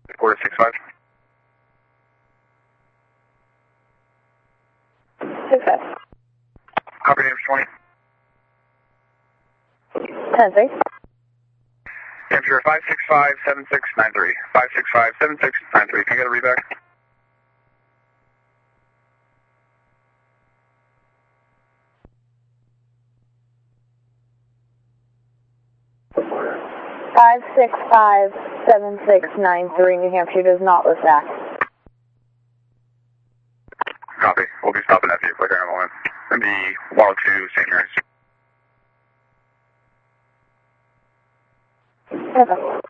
Quarter 65. Success. Copy, Names 20. 10-3. Hampshire 565-7693. 565-7693. Can you get a reback? Five 6-5-7-6-9-3. New Hampshire does not list that. Copy. We'll be stopping at vehicle here in a moment. And the 102 St. Mary's. Okay.